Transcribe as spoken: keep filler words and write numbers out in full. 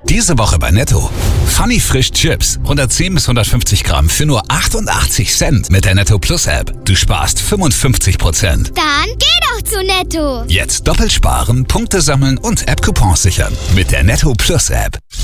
Diese Woche bei Netto. Funny Frisch Chips. hundertzehn bis hundertfünfzig Gramm für nur achtundachtzig Cent mit der Netto Plus App. Du sparst fünfundfünfzig Prozent. Dann geh doch zu Netto. Jetzt doppelt sparen, Punkte sammeln und App-Coupons sichern. Mit der Netto Plus App.